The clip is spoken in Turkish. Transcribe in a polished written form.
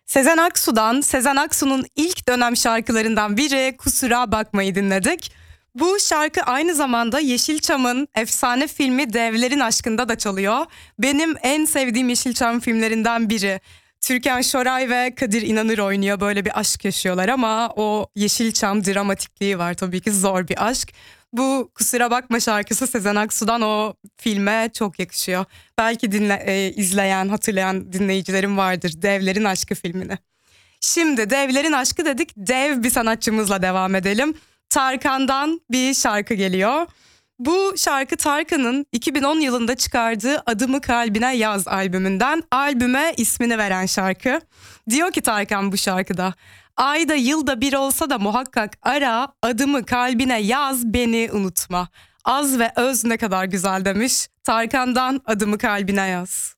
Sezen Aksu'dan, Sezen Aksu'nun ilk dönem şarkılarından biri Kusura Bakmayı dinledik. Bu şarkı aynı zamanda Yeşilçam'ın efsane filmi Devlerin Aşkı'nda da çalıyor. Benim en sevdiğim Yeşilçam filmlerinden biri. Türkan Şoray ve Kadir İnanır oynuyor. Böyle bir aşk yaşıyorlar ama o Yeşilçam dramatikliği var, tabii ki zor bir aşk. Bu Kusura Bakma şarkısı Sezen Aksu'dan o filme çok yakışıyor. Belki izleyen, hatırlayan dinleyicilerim vardır Devlerin Aşkı filmini. Şimdi Devlerin Aşkı dedik, dev bir sanatçımızla devam edelim. Tarkan'dan bir şarkı geliyor. Bu şarkı Tarkan'ın 2010 yılında çıkardığı Adımı Kalbine Yaz albümünden, albüme ismini veren şarkı. Diyor ki Tarkan bu şarkıda: ayda yılda bir olsa da muhakkak ara, adımı kalbine yaz, beni unutma. Az ve öz ne kadar güzel demiş. Tarkan'dan Adımı Kalbine Yaz.